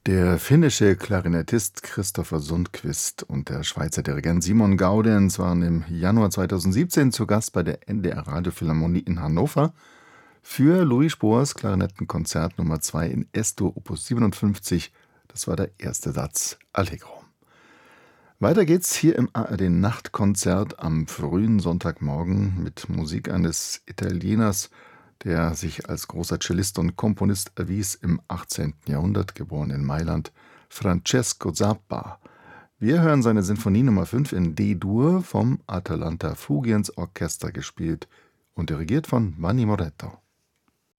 Der finnische Klarinettist Christopher Sundqvist und der Schweizer Dirigent Simon Gaudenz waren im Januar 2017 zu Gast bei der NDR Radiophilharmonie in Hannover für Louis Spohrs Klarinettenkonzert Nummer 2 in Es-Dur Opus 57. Das war der erste Satz Allegro. Weiter geht's hier im ARD Nachtkonzert am frühen Sonntagmorgen mit Musik eines Italieners, der sich als großer Cellist und Komponist erwies im 18. Jahrhundert, geboren in Mailand, Francesco Zappa. Wir hören seine Sinfonie Nummer 5 in D-Dur vom Atalanta Fugiens Orchester gespielt und dirigiert von Vanni Moretto.